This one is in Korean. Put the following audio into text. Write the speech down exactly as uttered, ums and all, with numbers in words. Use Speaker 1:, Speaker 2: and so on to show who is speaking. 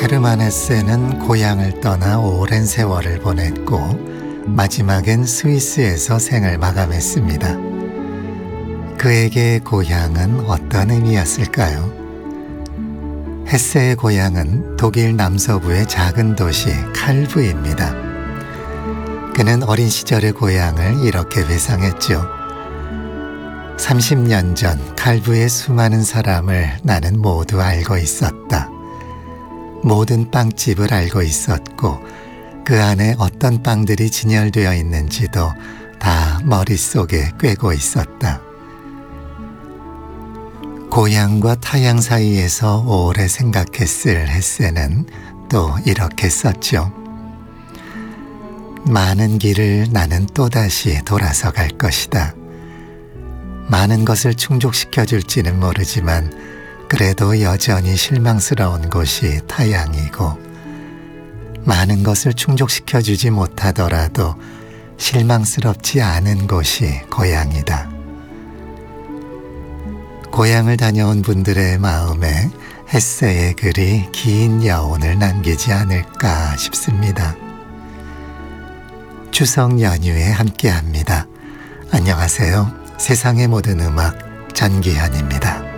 Speaker 1: 헤르만 헤세는 고향을 떠나 오랜 세월을 보냈고 마지막엔 스위스에서 생을 마감했습니다. 그에게 고향은 어떤 의미였을까요? 헤세의 고향은 독일 남서부의 작은 도시 칼브입니다. 그는 어린 시절의 고향을 이렇게 회상했죠. 삼십 년 전 칼브의 수많은 사람을 나는 모두 알고 있었다. 모든 빵집을 알고 있었고 그 안에 어떤 빵들이 진열되어 있는지도 다 머릿속에 꿰고 있었다. 고향과 타향 사이에서 오래 생각했을 헤세는 또 이렇게 썼죠. 많은 길을 나는 또다시 돌아서 갈 것이다. 많은 것을 충족시켜줄지는 모르지만 그래도 여전히 실망스러운 곳이 타향이고 많은 것을 충족시켜주지 못하더라도 실망스럽지 않은 곳이 고향이다. 고향을 다녀온 분들의 마음에 헤세의 글이 긴 여운을 남기지 않을까 싶습니다. 추석 연휴에 함께합니다. 안녕하세요. 세상의 모든 음악 전기현입니다.